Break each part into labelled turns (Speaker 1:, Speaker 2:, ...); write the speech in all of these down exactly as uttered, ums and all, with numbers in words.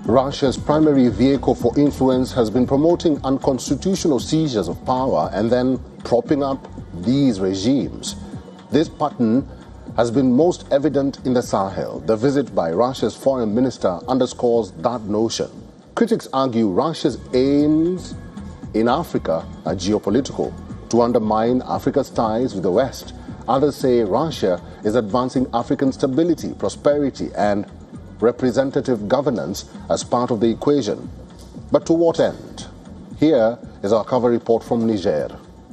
Speaker 1: Russia's primary vehicle for influence has been promoting unconstitutional seizures of power and then propping up these regimes. This pattern has been most evident in the Sahel. The visit by Russia's foreign minister underscores that notion. Critics argue Russia's aims in Africa are geopolitical, to undermine Africa's ties with the West. Others say Russia is advancing African stability, prosperity, and representative governance as part of the equation. But to what end? Here is our cover report from Niger.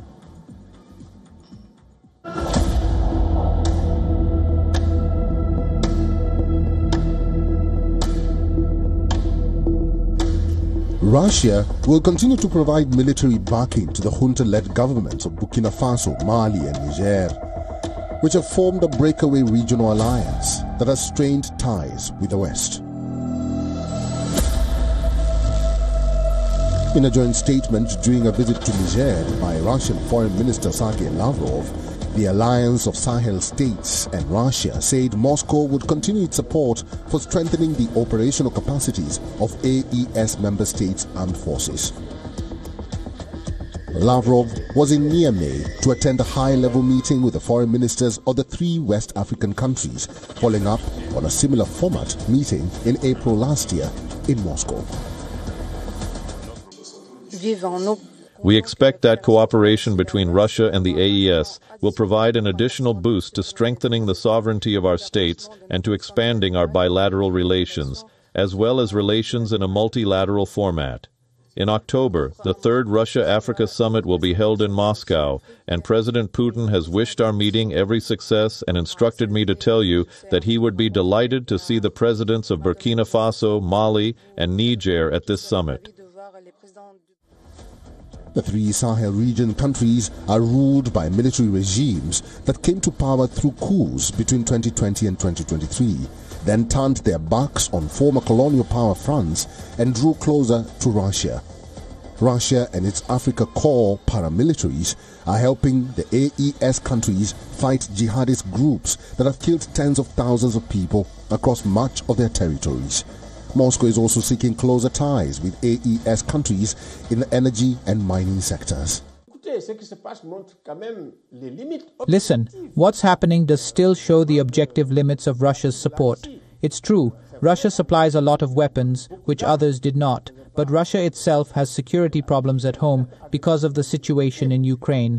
Speaker 2: Russia will continue to provide military backing to the junta-led governments of Burkina Faso, Mali and Niger, which have formed a breakaway regional alliance that has strained ties with the West. In a joint statement during a visit to Niger by Russian Foreign Minister Sergei Lavrov, the alliance of Sahel states and Russia said Moscow would continue its support for strengthening the operational capacities of A E S member states' armed forces. Lavrov was in Niamey to attend a high-level meeting with the foreign ministers of the three West African countries, following up on a similar format meeting in April last year in Moscow.
Speaker 3: We expect that cooperation between Russia and the A E S will provide an additional boost to strengthening the sovereignty of our states and to expanding our bilateral relations, as well as relations in a multilateral format. In October, the third Russia-Africa Summit will be held in Moscow, and President Putin has wished our meeting every success and instructed me to tell you that he would be delighted to see the presidents of Burkina Faso, Mali, and Niger at this summit.
Speaker 2: The three Sahel region countries are ruled by military regimes that came to power through coups between twenty twenty and twenty twenty-three, then turned their backs on former colonial power fronts and drew closer to Russia. Russia and its Africa Corps paramilitaries are helping the A E S countries fight jihadist groups that have killed tens of thousands of people across much of their territories. Moscow is also seeking closer ties with A E S countries in the energy and mining sectors.
Speaker 4: Listen, what's happening does still show the objective limits of Russia's support. It's true, Russia supplies a lot of weapons, which others did not, but Russia itself has security problems at home because of the situation in Ukraine.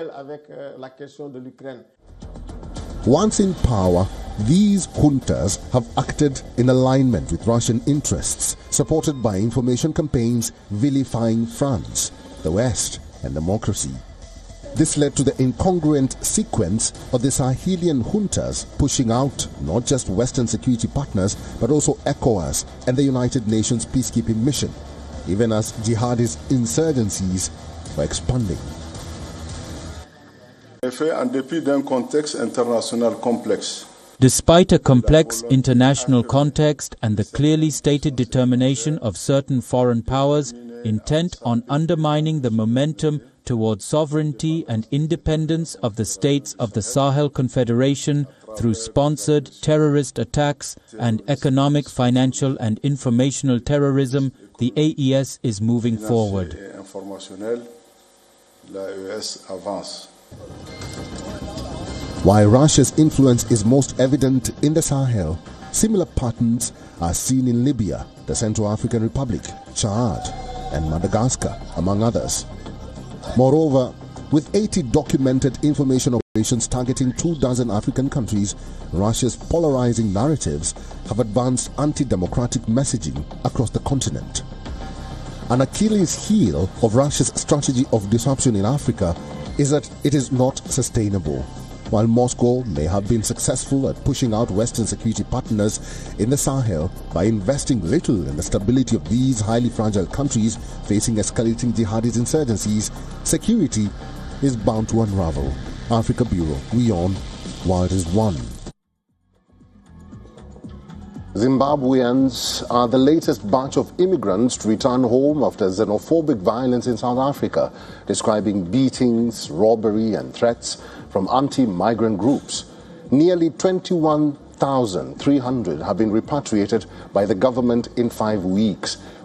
Speaker 2: Once in power, these juntas have acted in alignment with Russian interests, supported by information campaigns vilifying France, the West, and democracy. This led to the incongruent sequence of the Sahelian juntas pushing out not just Western security partners, but also ECOWAS and the United Nations peacekeeping mission, even as jihadist insurgencies were expanding.
Speaker 5: Despite a complex international context and the clearly stated determination of certain foreign powers intent on undermining the momentum towards sovereignty and independence of the states of the Sahel Confederation through sponsored terrorist attacks and economic, financial and informational terrorism, the A E S is moving forward.
Speaker 2: While Russia's influence is most evident in the Sahel, similar patterns are seen in Libya, the Central African Republic, Chad, and Madagascar, among others. Moreover, with eighty documented information operations targeting two dozen African countries, Russia's polarizing narratives have advanced anti-democratic messaging across the continent. An Achilles heel of Russia's strategy of disruption in Africa is that it is not sustainable. While Moscow may have been successful at pushing out Western security partners in the Sahel by investing little in the stability of these highly fragile countries facing escalating jihadist insurgencies, security is bound to unravel. Africa Bureau, WION, World is One.
Speaker 1: Zimbabweans are the latest batch of immigrants to return home after xenophobic violence in South Africa, describing beatings, robbery and threats from anti-migrant groups. Nearly twenty-one thousand three hundred have been repatriated by the government in five weeks.